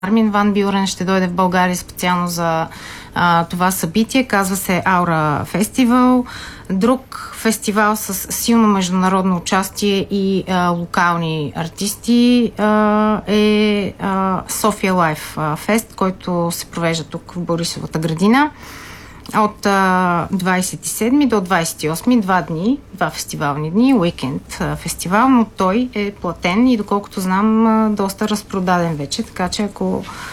Армин Ван Бюрен ще дойде в България специално за това събитие. Казва се Аура Фестивал. Друг фестивал с силно международно участие и локални артисти е София Лайф Фест, който се провежда тук в Борисовата градина. От 27 до 28, 2 дни, 2 фестивални дни, уикенд фестивал, но той е платен и доколкото знам доста разпродаден вече, така че ако